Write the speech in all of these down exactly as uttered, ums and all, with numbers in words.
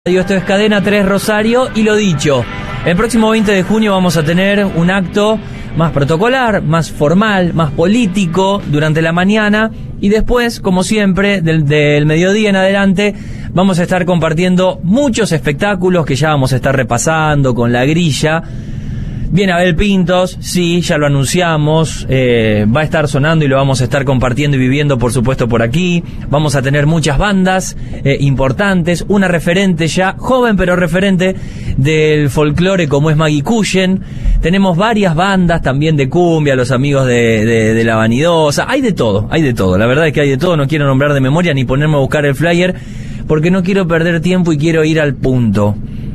Esto es Cadena tres Rosario y lo dicho, el próximo veinte de junio vamos a tener un acto más protocolar, más formal, más político durante la mañana y después, como siempre, del, del mediodía en adelante vamos a estar compartiendo muchos espectáculos que ya vamos a estar repasando con la grilla. Viene Abel Pintos, sí, ya lo anunciamos, eh, va a estar sonando y lo vamos a estar compartiendo y viviendo, por supuesto, por aquí. Vamos a tener muchas bandas eh, importantes, una referente ya, joven pero referente del folclore como es Maggie Cushen. Tenemos varias bandas también de cumbia, los amigos de, de, de La Vanidosa, hay de todo, hay de todo, la verdad es que hay de todo, no quiero nombrar de memoria ni ponerme a buscar el flyer, porque no quiero perder tiempo y quiero ir al punto.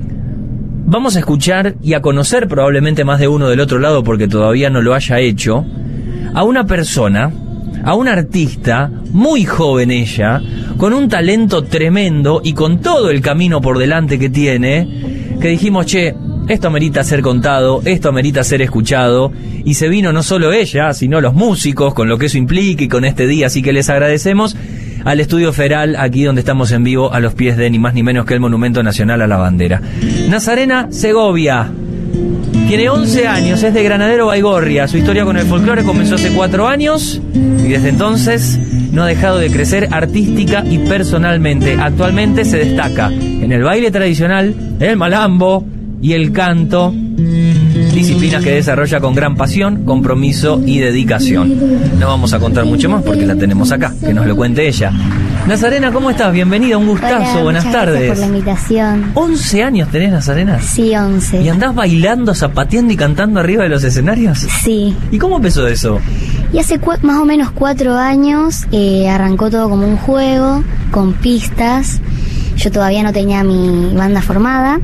Vamos a escuchar y a conocer probablemente más de uno del otro lado porque todavía no lo haya hecho, a una persona, a una artista, muy joven ella, con un talento tremendo y con todo el camino por delante que tiene, que dijimos, che, esto amerita ser contado, esto amerita ser escuchado, y se vino no solo ella, sino los músicos, con lo que eso implica y con este día, así que les agradecemos al Estudio Feral, aquí donde estamos en vivo, a los pies de ni más ni menos que el Monumento Nacional a la Bandera. Nazarena Segovia tiene once años, es de Granadero Baigorria. Su historia con el folclore comenzó hace cuatro años y desde entonces no ha dejado de crecer artística y personalmente. Actualmente se destaca en el baile tradicional, el malambo y el canto, disciplinas que desarrolla con gran pasión, compromiso y dedicación. No vamos a contar mucho más porque la tenemos acá, que nos lo cuente ella. Nazarena, ¿cómo estás? Bienvenida, un gustazo, Hola, buenas muchas tardes. Gracias por la invitación. ¿once años tenés, Nazarena? Sí, once. ¿Y andás bailando, zapateando y cantando arriba de los escenarios? Sí. ¿Y cómo empezó eso? Y hace cu- más o menos cuatro años eh, arrancó todo como un juego, con pistas. Yo todavía no tenía mi banda formada.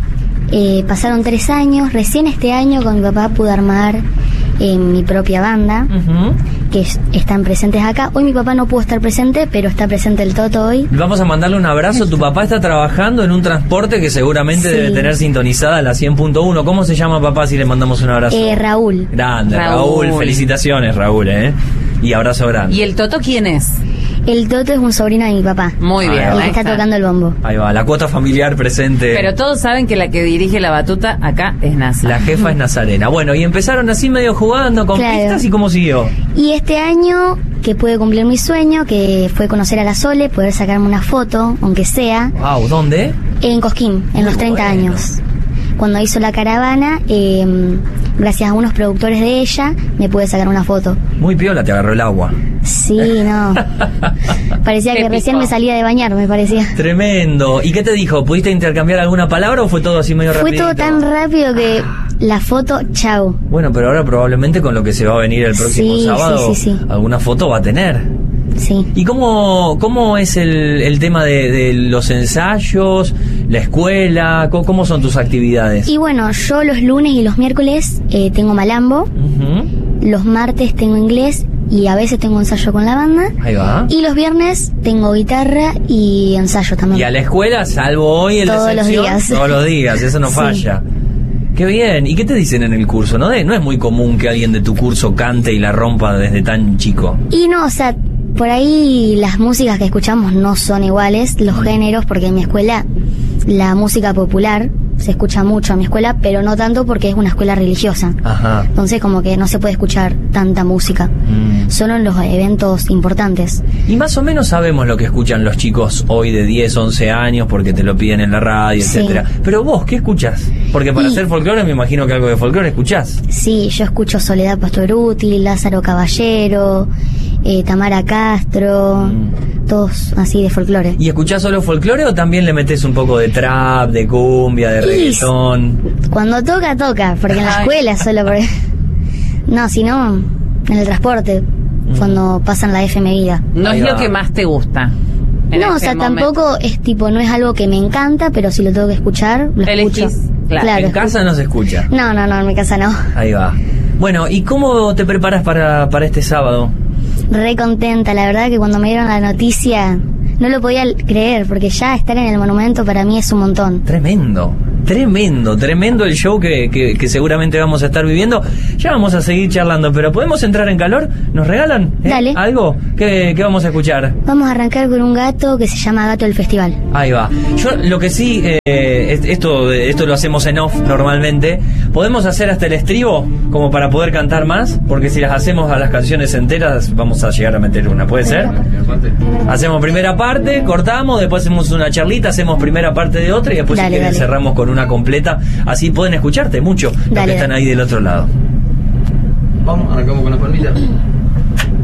Eh, pasaron tres años, recién este año con mi papá pude armar eh, mi propia banda, Uh-huh. que es- están presentes acá. Hoy mi papá no pudo estar presente, pero está presente el Toto hoy. Vamos a mandarle un abrazo. Tu papá está trabajando en un transporte que seguramente Sí. debe tener sintonizada la cien punto uno. ¿Cómo se llama papá si le mandamos un abrazo? Eh, Raúl. Grande, Raúl. Raúl. Felicitaciones, Raúl, ¿eh? Y abrazo grande. ¿Y el Toto quién es? El Toto es un sobrino de mi papá. Muy Ah, bien. ahí El va. que está tocando el bombo. Ahí va, la cuota familiar presente. Pero todos saben que la que dirige la batuta acá es NASA. La jefa es Nazarena. Bueno, y empezaron así medio jugando con Claro. pistas, ¿y cómo siguió? Y este año que pude cumplir mi sueño, que fue conocer a la Sole, poder sacarme una foto, aunque sea, Wow, ¿dónde? en Cosquín, en Muy los treinta bueno. años. Cuando hizo la caravana, eh, gracias a unos productores de ella, me pude sacar una foto. Muy piola, te agarró el agua. Sí, no. Parecía Te que recién picó. me salía de bañar, me parecía. Tremendo. ¿Y qué te dijo? ¿Pudiste intercambiar alguna palabra o fue todo así medio Fue rapidito? todo tan rápido que la foto, chau. Bueno, pero ahora probablemente con lo que se va a venir el próximo Sí, sábado, sí, sí, sí. alguna foto va a tener. Sí. ¿Y cómo, cómo es el, el tema de, de los ensayos, la escuela? ¿Cómo, cómo son tus actividades? Y bueno, yo los lunes y los miércoles eh, tengo malambo, Ujú. los martes tengo inglés y a veces tengo ensayo con la banda. Ahí va. Y los viernes tengo guitarra y ensayo también. ¿Y a la escuela, salvo hoy el de Todos los sección? días. Todos los días, eso no Sí. falla. Qué bien. ¿Y qué te dicen en el curso? ¿No, de, no es muy común que alguien de tu curso cante y la rompa desde tan chico. Y no, o sea, por ahí las músicas que escuchamos no son iguales, los géneros, porque en mi escuela la música popular se escucha mucho en mi escuela, pero no tanto porque es una escuela religiosa. Ajá. Entonces como que no se puede escuchar tanta música, Mm. solo en los eventos importantes. Y más o menos sabemos lo que escuchan los chicos hoy de diez, once años porque te lo piden en la radio, Sí. etcétera. Pero vos, ¿qué escuchás? Porque para Y- hacer folclore me imagino que algo de folclore escuchás. Sí, yo escucho Soledad Pastoruti, Lázaro Caballero, eh, Tamara Castro, Mm. todos así de folclore. ¿Y escuchás solo folclore o también le metes un poco de trap, de cumbia, de Y- reggaetón? Cuando toca, toca, porque en la Ay. escuela solo por... No, sino en el transporte, cuando pasan la F M vida. No Ahí es va. lo que más te gusta. en No, o este sea, momento. tampoco es tipo, no es algo que me encanta, pero si lo tengo que escuchar, lo Elegís, escucho. claro. En casa no se escucha. No, no, no, en mi casa no. Ahí va. Bueno, ¿y cómo te preparas para, para este sábado? Re contenta, la verdad que cuando me dieron la noticia no lo podía creer, porque ya estar en el monumento para mí es un montón. Tremendo. Tremendo, tremendo el show que, que, que seguramente vamos a estar viviendo. Ya vamos a seguir charlando, pero ¿podemos entrar en calor? ¿Nos regalan eh, Dale. algo? ¿Qué, ¿Qué vamos a escuchar? Vamos a arrancar con un gato que se llama Gato del Festival. Ahí va. Yo lo que sí, eh, esto, esto lo hacemos en off normalmente. ¿Podemos hacer hasta el estribo como para poder cantar más? Porque si las hacemos a las canciones enteras vamos a llegar a meter una. ¿Puede ser? Hacemos primera parte, cortamos, después hacemos una charlita, hacemos primera parte de otra y después Dale, si quieren dale. cerramos con una completa. Así pueden escucharte mucho los Dale, que están dale. ahí del otro lado. Vamos, arrancamos con las palmitas.